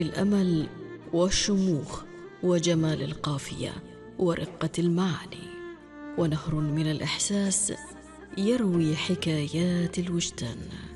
الأمل والشموخ وجمال القافية ورقة المعاني، ونهر من الإحساس يروي حكايات الوجدان.